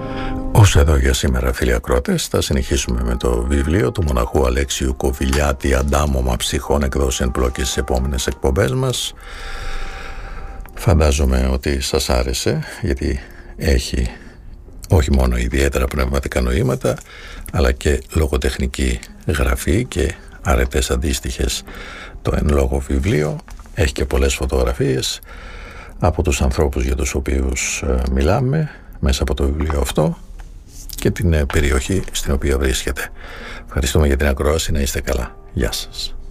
Ως εδώ για σήμερα, φίλοι ακρότες. Θα συνεχίσουμε με το βιβλίο του μοναχού Αλέξιου Κοβιλιάτη, «Αντάμωμα ψυχών», εκδόσει εν πλώκη στις επόμενες εκπομπές μας. Φαντάζομαι ότι σας άρεσε, γιατί έχει όχι μόνο ιδιαίτερα πνευματικά νοήματα, αλλά και λογοτεχνική γραφή και αρετές αντίστοιχες το εν λόγω βιβλίο. Έχει και πολλές φωτογραφίες από τους ανθρώπους για τους οποίους μιλάμε μέσα από το βιβλίο αυτό και την περιοχή στην οποία βρίσκεται. Ευχαριστούμε για την ακρόαση, να είστε καλά. Γεια σας.